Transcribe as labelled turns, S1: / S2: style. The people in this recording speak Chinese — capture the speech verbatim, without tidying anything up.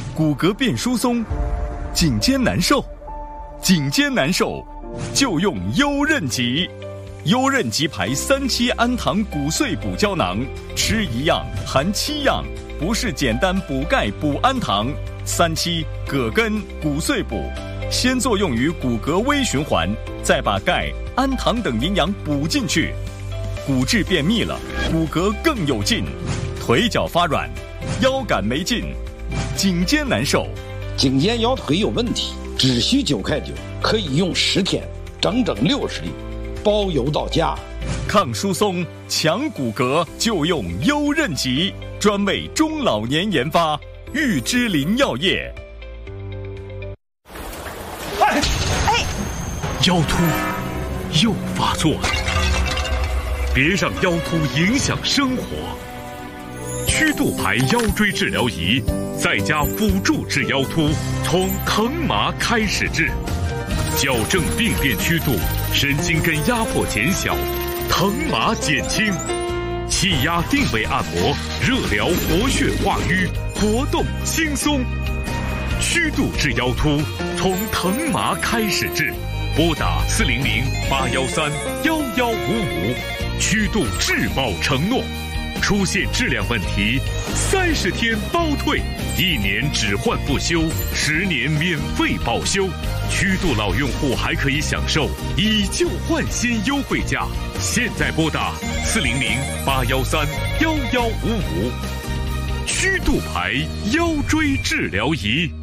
S1: 骨骼变疏松，颈肩难受，颈肩难受就用优韧极。优韧极牌三七氨糖骨碎补胶囊，吃一样含七样，不是简单补钙补氨糖。三七葛根骨碎补，先作用于骨骼微循环，再把钙、氨糖等营养补进去，骨质变密了，骨骼更有劲。腿脚发软，腰杆没劲，颈肩难受，
S2: 颈肩腰腿有问题，只需九块九，可以用十天，整整六十粒，包邮到家。
S1: 抗疏松、强骨骼就用优韧极，专为中老年研发，玉芝林药业。
S3: 哎哎，
S4: 腰突又发作了，别让腰突影响生活。曲度牌腰椎治疗仪，在家辅助治腰突，从疼麻开始治，矫正病变曲度，神经根压迫减小，疼麻减轻，气压定位按摩，热疗活血化瘀，活动轻松。曲度治腰突，从疼麻开始治，拨打四零零八幺三幺幺五五，曲度质保承诺。出现质量问题，三十天包退，一年只换不修，十年免费保修。曲度老用户还可以享受以旧换新优惠价。现在拨打四零零八幺三幺幺五五，曲度牌腰椎治疗仪。